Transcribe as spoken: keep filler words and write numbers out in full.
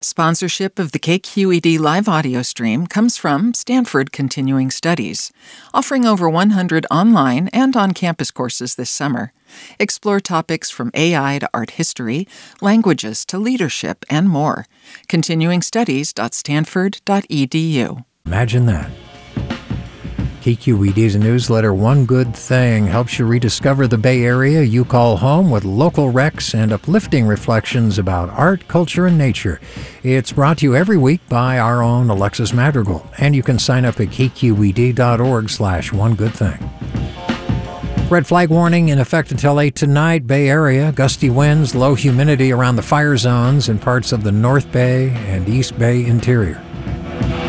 Sponsorship of the K Q E D live audio stream comes from Stanford Continuing Studies, offering over one hundred online and on-campus courses this summer. Explore topics from A I to art history, languages to leadership, and more. continuing studies dot stanford dot e d u. Imagine that. K Q E D's newsletter, One Good Thing, helps you rediscover the Bay Area you call home with local recs and uplifting reflections about art, culture, and nature. It's brought to you every week by our own Alexis Madrigal, and you can sign up at k q e d dot org slash one good thing. Red flag warning in effect until eight tonight. Bay Area, gusty winds, low humidity around the fire zones in parts of the North Bay and East Bay interior.